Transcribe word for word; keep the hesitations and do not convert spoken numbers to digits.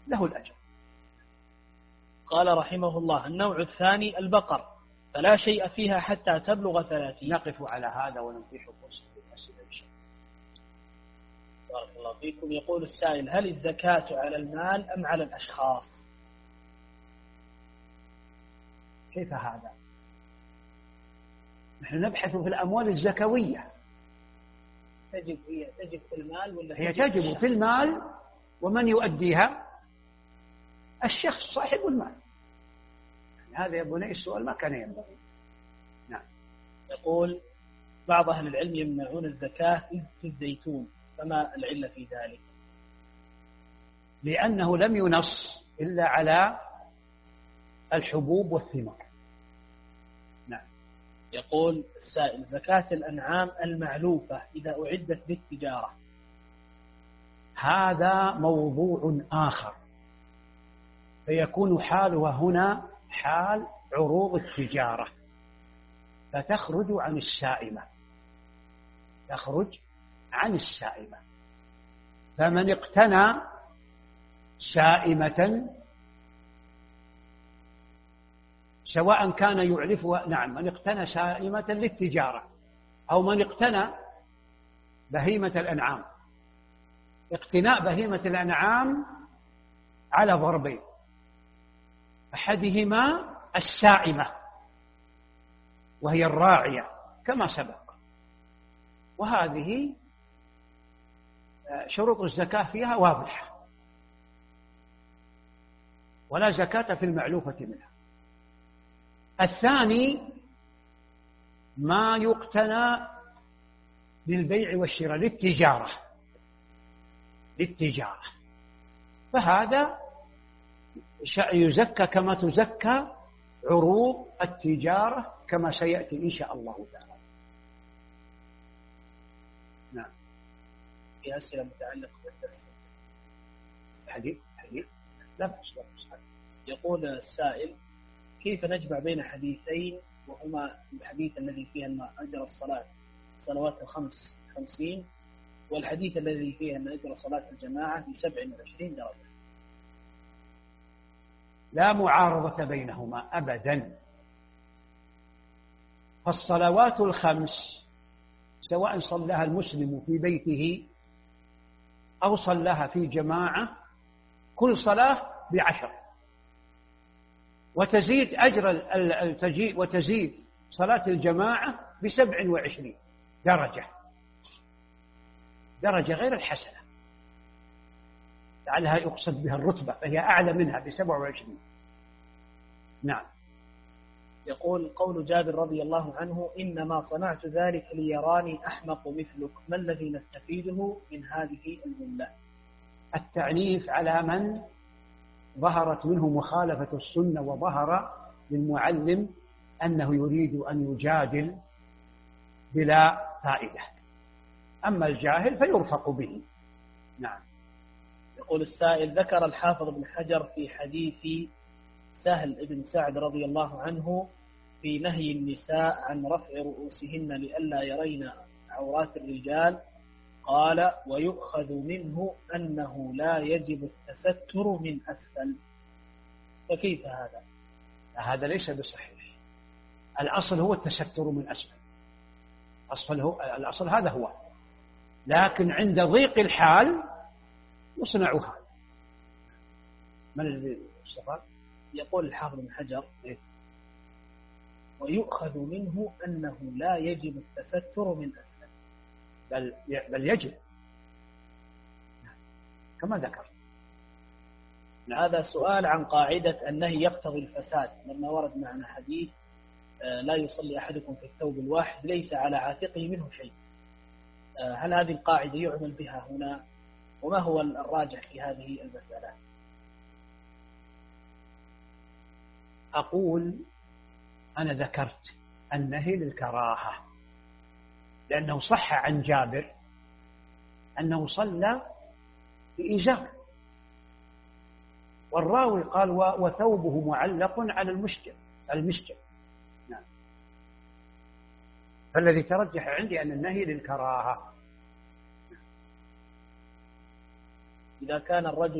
له الأجر. قال رحمه الله: النوع الثاني البقر، فلا شيء فيها حتى تبلغ ثلاثين. نقف على هذا ونتيح فرصة للأسئلة إن شاء الله. بارك الله فيكم. يقول السائل: هل الزكاة على المال أم على الأشخاص؟ كيف هذا؟ نحن نبحث في الأموال الزكوية. تجب هي تجب في المال ولا هي تجب في المال، ومن يؤديها؟ الشخص صاحب المال. هذا يا بني السؤال ما كان ينبغي. نعم. يقول: بعض أهل العلم يمنعون الزكاة في الزيتون، فما العلة في ذلك؟ لأنه لم ينص إلا على الحبوب والثمار. نعم. يقول السائل: زكاة الأنعام المعلوفة إذا أعدت بالتجارة. هذا موضوع آخر، فيكون حالها هنا حال عروض التجارة، فتخرج عن السائمة، تخرج عن السائمة. فمن اقتنى سائمة سواء كان يعرفها، نعم، من اقتنى سائمة للتجارة أو من اقتنى بهيمة الأنعام. اقتناء بهيمة الأنعام على ضربين: أحدهما السائمة وهي الراعية كما سبق، وهذه شروط الزكاة فيها واضحة، ولا زكاة في المعلوفة منها. الثاني ما يقتنى للبيع والشراء للتجارة للتجارة فهذا يزكى كما تزكى عروض التجارة كما سيأتي إن شاء الله تعالى. نعم. في أسئلة متعلقة بالدرس. حديث حديث لا بأس لا بأس. يقول السائل: كيف نجمع بين حديثين وهما الحديث الذي فيه أن أجر الصلاة صلوات الخمس خمسين، والحديث الذي فيه أن أجر صلاة الجماعة بسبع وعشرين درجة؟ لا معارضة بينهما أبدا. فالصلوات الخمس سواء صلىها المسلم في بيته أو صلىها في جماعة كل صلاة بعشر، وتزيد أجر التجيء وتزيد صلاة الجماعة بسبع وعشرين درجة، درجة غير الحسنة، لعلها يقصد بها الرتبة، فهي أعلى منها بسبع وعشرين. نعم. يقول: قول جابر رضي الله عنه: إنما صنعت ذلك ليراني أحمق مثلك، ما الذي نستفيده من هذه الجملة؟ التعنيف على من ظهرت منه مخالفة السنة، وظهر للمعلم أنه يريد أن يجادل بلا فائدة، أما الجاهل فيرفق به. نعم. يقول السائل: ذكر الحافظ بن حجر في حديث سهل بن سعد رضي الله عنه في نهي النساء عن رفع رؤوسهن لئلا يرين عورات الرجال، قال: ويؤخذ منه أنه لا يجب التستر من أسفل. فكيف هذا؟ هذا ليس بصحيح. الأصل هو التستر من أسفل، أصل هو الأصل هذا هو، لكن عند ضيق الحال يصنع هذا. من الذي استفاد؟ يقول الحافظ بن حجر: ويؤخذ منه أنه لا يجب التستر من أسفل، بل بل يجب كما ذكر. هذا سؤال عن قاعدة النهي يقتضي الفساد، لما ورد معنا حديث: لا يصلي أحدكم في الثوب الواحد ليس على عاتقه منه شيء. هل هذه القاعدة يعمل بها هنا؟ وما هو الراجح في هذه المسألة؟ أقول أنا ذكرت النهي للكراهة، لأنه صح عن جابر أنه صلى بإزار، والراوي قال: وثوبه معلق على المشجع المشجع. نعم. فالذي ترجح عندي أن النهي للكراهة. إذا كان الرجل